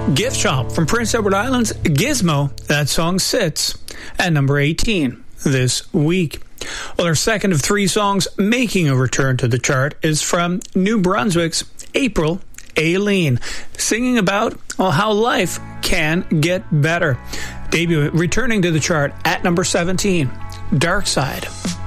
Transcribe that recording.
Gift Shop from Prince Edward Island's Gizmo. That song sits at number 18 this week. Well, our second of three songs making a return to the chart is from New Brunswick's April Aileen, singing about how life can get better. Returning to the chart at number 17, Dark Side.